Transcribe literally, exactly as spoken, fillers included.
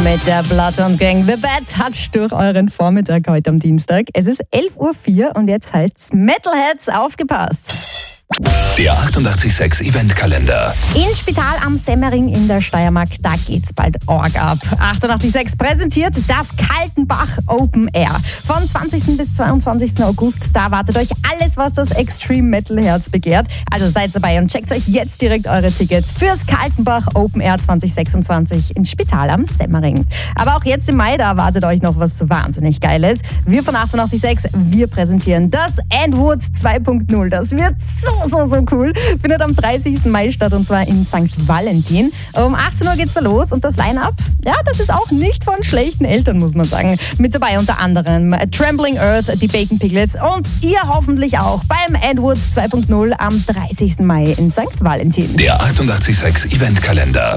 mit der Blood und Gang The Bad Touch durch euren Vormittag heute am Dienstag. Es ist elf Uhr vier und jetzt heißt's Metalheads, aufgepasst! Der achtundachtzig Komma sechs Eventkalender. In Spital am Semmering in der Steiermark, da geht's bald Org ab. achtundachtzig Komma sechs präsentiert das Kaltenbach Open Air. Vom zwanzigsten bis zweiundzwanzigsten August, da wartet euch alles, was das Extreme Metal Herz begehrt. Also seid dabei und checkt euch jetzt direkt eure Tickets fürs Kaltenbach Open Air zwanzig sechsundzwanzig in Spital am Semmering. Aber auch jetzt im Mai, da erwartet euch noch was wahnsinnig Geiles. Wir von achtundachtzig Komma sechs, wir präsentieren das Endwood zwei Punkt null. Das wird so so, so cool. Findet am dreißigsten Mai statt und zwar in Sankt Valentin. Um achtzehn Uhr geht's da los und das Line-Up, ja, das ist auch nicht von schlechten Eltern, muss man sagen. Mit dabei unter anderem Trembling Earth, die Bacon Piglets und ihr hoffentlich auch beim Endwood zwei Punkt null am dreißigsten Mai in Sankt Valentin. Der achtundachtzig Komma sechs Eventkalender.